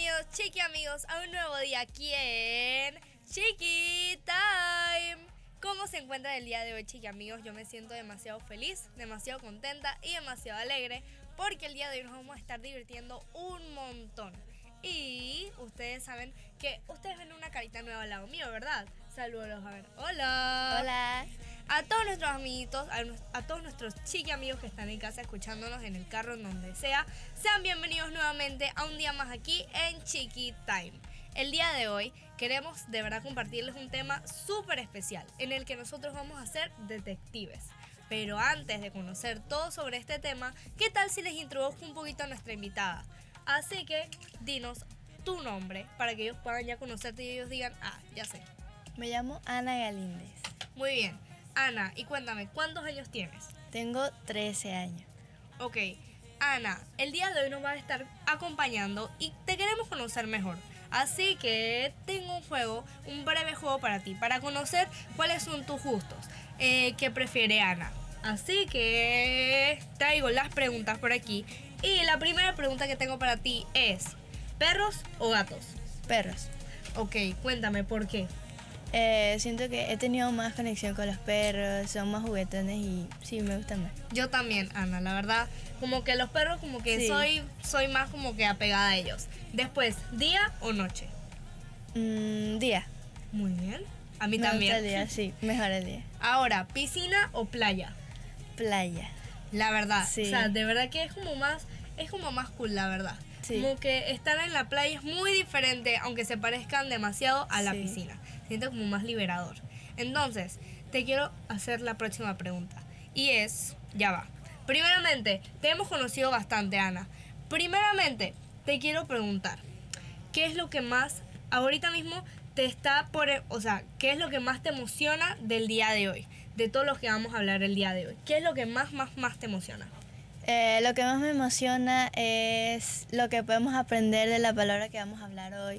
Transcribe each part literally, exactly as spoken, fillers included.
Bienvenidos, Chiqui amigos, a un nuevo día aquí en Chiqui Time. ¿Cómo se encuentra el día de hoy, Chiqui amigos? Yo me siento demasiado feliz, demasiado contenta y demasiado alegre porque el día de hoy nos vamos a estar divirtiendo un montón. Y ustedes saben que ustedes ven una carita nueva al lado mío, ¿verdad? Saludos, a ver. Hola. Hola. A todos nuestros amiguitos, a, a todos nuestros chiqui amigos que están en casa escuchándonos en el carro, en donde sea, sean bienvenidos nuevamente a un día más aquí en Chiqui Time. El día de hoy queremos de verdad compartirles un tema súper especial en el que nosotros vamos a ser detectives. Pero antes de conocer todo sobre este tema, ¿qué tal si les introduzco un poquito a nuestra invitada? Así que dinos tu nombre para que ellos puedan ya conocerte y ellos digan, ah, ya sé. Me llamo Ana Galíndez. Muy bien. Ana, y cuéntame, ¿cuántos años tienes? Tengo trece años. Ok, Ana, el día de hoy nos va a estar acompañando y te queremos conocer mejor. Así que tengo un juego, un breve juego para ti, para conocer cuáles son tus gustos, eh, qué prefiere Ana. Así que traigo las preguntas por aquí. Y la primera pregunta que tengo para ti es, ¿perros o gatos? Perros. Ok, cuéntame, ¿por qué? Eh, siento que he tenido más conexión con los perros, son más juguetones y sí, me gustan más. Yo también, Ana, la verdad, como que los perros, como que Sí. soy, soy más como que apegada a ellos. Después, ¿día o noche? Mm, día. Muy bien. A mí me también. gusta el día, sí, mejor el día. Ahora, ¿piscina o playa? Playa. La verdad, Sí. o sea, de verdad que es como más, es como más cool, la verdad. Sí. Como que estar en la playa es muy diferente, aunque se parezcan demasiado a la Sí. piscina. Siento como más liberador. Entonces, te quiero hacer la próxima pregunta. Y es, ya va. Primeramente, te hemos conocido bastante, Ana. Primeramente, te quiero preguntar, ¿qué es lo que más, ahorita mismo, te está por, o sea, qué es lo que más te emociona del día de hoy? De todo lo que vamos a hablar el día de hoy. ¿Qué es lo que más, más, más te emociona? Eh, lo que más me emociona es lo que podemos aprender de la palabra que vamos a hablar hoy,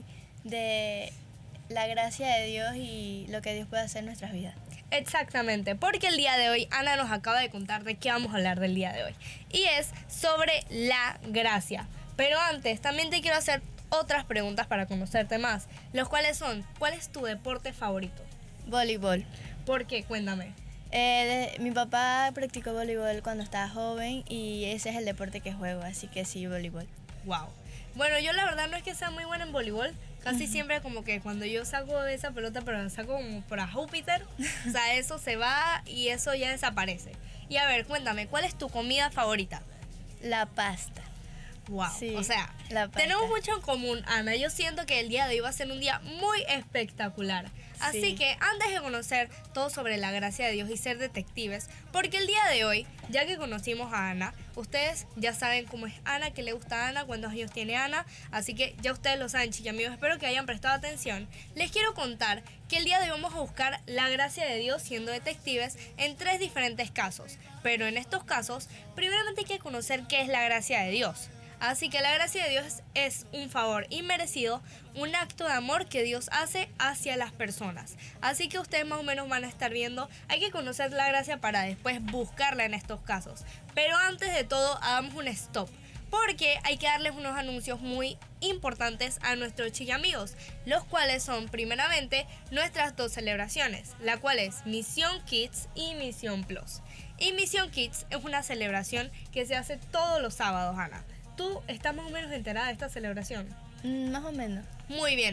de la gracia de Dios y lo que Dios puede hacer en nuestras vidas. Exactamente, porque el día de hoy Ana nos acaba de contar de qué vamos a hablar del día de hoy. Y es sobre la gracia. Pero antes, también te quiero hacer otras preguntas para conocerte más. Los cuales son, ¿cuál es tu deporte favorito? Voleibol. ¿Por qué? Cuéntame. Eh, de- mi papá practicó voleibol cuando estaba joven y ese es el deporte que juego, así que sí, voleibol. Wow. Bueno, yo la verdad no es que sea muy buena en voleibol. Casi uh-huh. siempre como que cuando yo saco de esa pelota, pero la saco como para Júpiter, o sea, eso se va y eso ya desaparece. Y a ver, cuéntame, ¿cuál es tu comida favorita? La pasta. Wow, sí, o sea, la pasta. Tenemos mucho en común, Ana. Yo siento que el día de hoy va a ser un día muy espectacular. Así sí. que antes de conocer todo sobre la gracia de Dios y ser detectives, porque el día de hoy, ya que conocimos a Ana, ustedes ya saben cómo es Ana, qué le gusta a Ana, cuántos años tiene Ana, así que ya ustedes lo saben, chicos amigos, espero que hayan prestado atención. Les quiero contar que el día de hoy vamos a buscar la gracia de Dios siendo detectives en tres diferentes casos. Pero en estos casos, primeramente hay que conocer qué es la gracia de Dios. Así que la gracia de Dios es un favor inmerecido, un acto de amor que Dios hace hacia las personas. Así que ustedes más o menos van a estar viendo, hay que conocer la gracia para después buscarla en estos casos. Pero antes de todo, hagamos un stop, porque hay que darles unos anuncios muy importantes a nuestros chiqui amigos, los cuales son primeramente nuestras dos celebraciones, la cual es Misión Kids y Misión Plus. Y Misión Kids es una celebración que se hace todos los sábados, Ana. ¿Tú estás más o menos enterada de esta celebración? Mm, más o menos. Muy bien.